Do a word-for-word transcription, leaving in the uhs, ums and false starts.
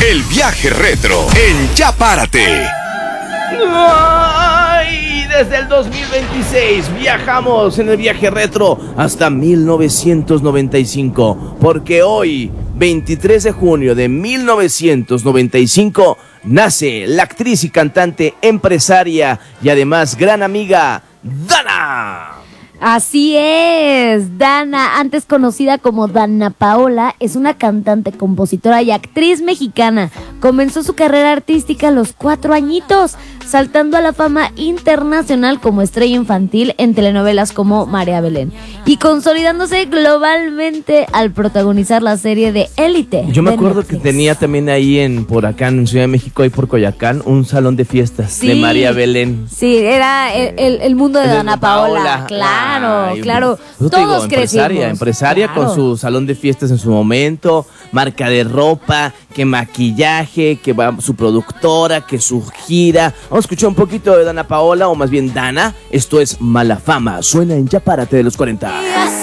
El viaje retro en Ya Párate. ¡Ay! Desde el dos mil veintiséis viajamos en el viaje retro hasta mil novecientos noventa y cinco, porque hoy, veintitrés de junio de mil novecientos noventa y cinco, nace la actriz y cantante, empresaria y además gran amiga, Dana. Así es, Dana, antes conocida como Dana Paola, es una cantante, compositora y actriz mexicana. Comenzó su carrera artística a los cuatro añitos, saltando a la fama internacional como estrella infantil en telenovelas como María Belén y consolidándose globalmente al protagonizar la serie de Élite. Yo me acuerdo Netflix. Que tenía también ahí en por acá en Ciudad de México, ahí por Coyoacán, un salón de fiestas, sí, de María Belén. Sí, era el, el, el mundo de el Dana Paola, Paola. Claro, Ay, claro. Todos digo, empresaria, crecimos. Empresaria claro. Con su salón de fiestas en su momento, marca de ropa, que maquillaje, que va su productora, que su gira. Vamos a escuchar un poquito de Dana Paola, o más bien Dana. Esto es Mala Fama. Suena en Ya Párate de los cuarenta.